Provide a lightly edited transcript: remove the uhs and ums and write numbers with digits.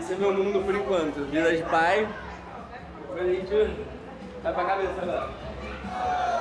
Esse é meu mundo por enquanto. Vida de pai. Depois a gente vai pra cabeça agora.